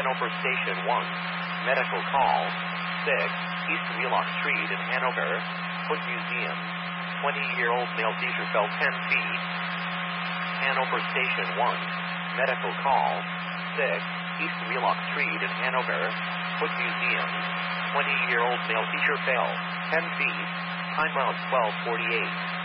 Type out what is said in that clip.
Hanover Station 1. Medical call. 6. East Wheelock Street in Hanover. Foot Museum. 20-year-old male seizure fell 10 feet. Hanover Station 1. Medical call. 6. East Wheelock Street in Hanover. Foot Museum. 20-year-old male seizure fell 10 feet. Time out 12:48.